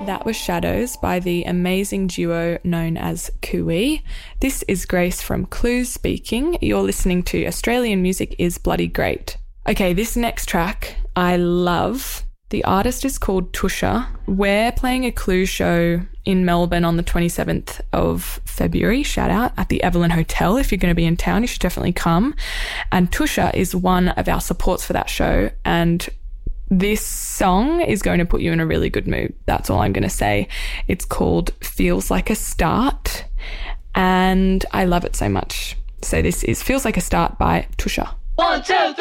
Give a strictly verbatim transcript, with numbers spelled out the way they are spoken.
That was Shadows by the amazing duo known as Kui. This is Grace from Clues speaking. You're listening to Australian Music is Bloody Great. Okay, this next track I love. The artist is called Tusha. We're playing a Clues show in Melbourne on the twenty-seventh of February. Shout out at the Evelyn Hotel. If you're going to be in town, you should definitely come. And Tusha is one of our supports for that show. And this song is going to put you in a really good mood. That's all I'm going to say. It's called Feels Like a Start, and I love it so much. So this is Feels Like a Start by Tusha. One, two, three.